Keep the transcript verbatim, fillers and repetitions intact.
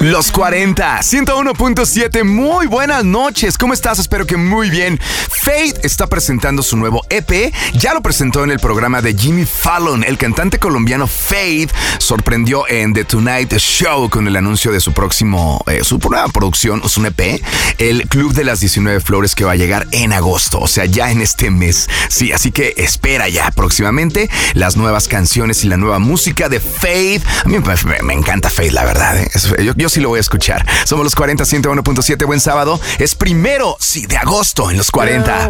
Los cuarenta, ciento uno punto siete, muy buenas noches, ¿cómo estás? Espero que muy bien. Faith está presentando su nuevo E P, ya lo presentó en el programa de Jimmy Fallon. El cantante colombiano Faith sorprendió en The Tonight Show con el anuncio de su próximo, eh, su nueva producción, su E P, el Club de las diecinueve Flores, que va a llegar en agosto, o sea, ya en este mes. Sí, así que espera ya próximamente las nuevas canciones y la nueva música de Faith. A mí me, me encanta Faith, la verdad, ¿eh? Yo, yo sí lo voy a escuchar. Somos los cuarenta, ciento uno punto siete. Buen sábado. Es primero, sí, de agosto en los cuarenta.